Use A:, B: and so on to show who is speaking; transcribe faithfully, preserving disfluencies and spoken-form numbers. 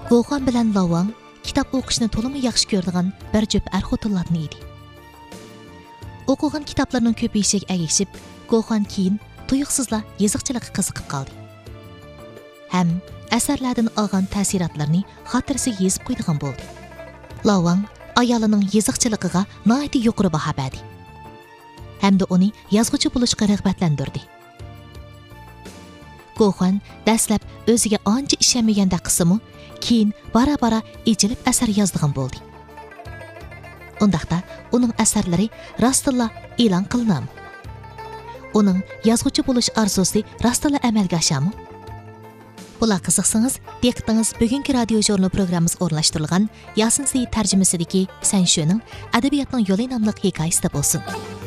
A: Goxan bilan Lavang kitob o'qishni to'liq yaxshi ko'radigan bir jup er-xotinlarni edi. O'qigan kitoblarning ko'payishiga ergishib, Goxan keyin tuyuqsizla yoziqchilikqa qiziqib qoldi. Ham asarlardan olgan ta'sirotlarni xotirasiga yozib qo'ydigan bo'ldi. Lavang ayolining yoziqchiligiga nihoyatda yuqori baho berdi. Hamda uni yozuvchi bo'lishga rag'batlantirdi. Goxan dastlab o'ziga ancha ishonmaganda qismi, keyin bara-bara ejilib asar yozdigan bo'ldi. Undaqda uning asarlari rostilla e'lon qilinam. Uning yozuvchi bo'lish orzusi rostilla amalga oshami? Bular qiziqsangiz, diqqatingiz bugungi radio jurnal programmamiz o'rnashtirilgan Yasin Seyit tarjimasidagi Sen shuning adabiyotning yo'li nomli hikoyasida bo'lsin.